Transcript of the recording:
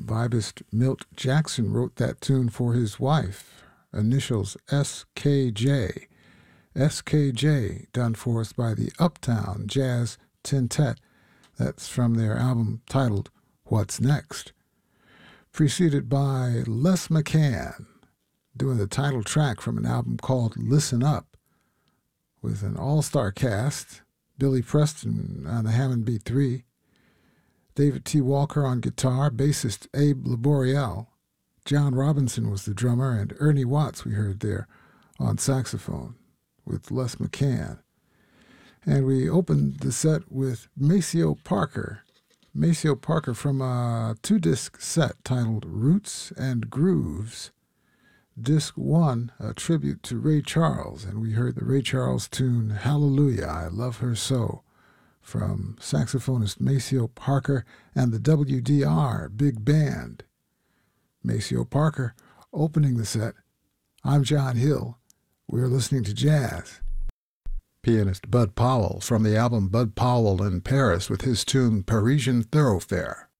Vibist Milt Jackson wrote that tune for his wife, initials SKJ. SKJ, done for us by the Uptown Jazz Tintet. That's from their album titled What's Next. Preceded by Les McCann, doing the title track from an album called Listen Up, with an all-star cast, Billy Preston on the Hammond B3, David T. Walker on guitar, bassist Abe Laboriel, John Robinson was the drummer, and Ernie Watts we heard there on saxophone with Les McCann. And we opened the set with Maceo Parker. Maceo Parker from a 2-disc set titled Roots and Grooves. Disc 1, a tribute to Ray Charles, and we heard the Ray Charles tune Hallelujah, I Love Her So, from saxophonist Maceo Parker and the WDR Big Band. Maceo Parker opening the set. I'm John Hill. We're listening to jazz. Pianist Bud Powell from the album Bud Powell in Paris with his tune Parisian Thoroughfare.